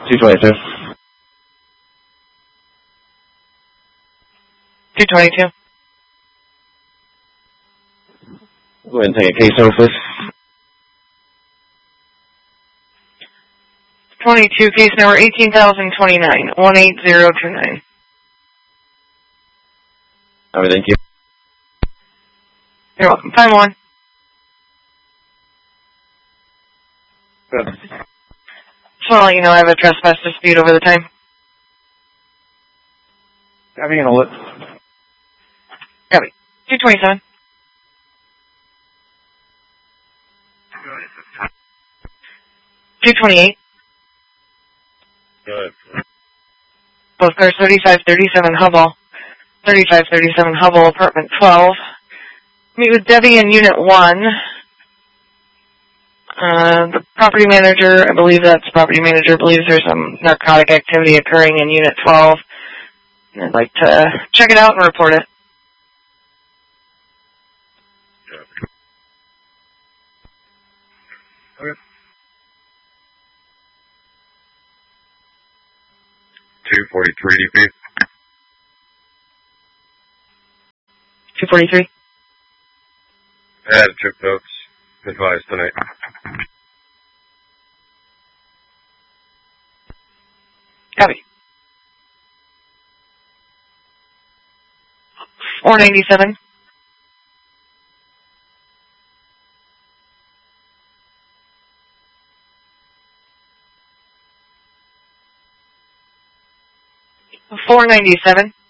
222. 222. Go ahead and take a case over, please. 22, case number 18,029, 18029. All right, thank you. You're welcome. Time 1. Good. Just want to let you know I have a trespass dispute over the time. Having a look. Copy. 227. Go 228. Good. Both cars 3537 Hubble. 3537 Hubble, apartment 12. Meet with Debbie in unit 1. The property manager, I believe that's the property manager, believes there's some narcotic activity occurring in unit 12. And I'd like to check it out and report it. Okay. 243 DP. 243. Add trip notes. Advised tonight. Copy. 497. 497.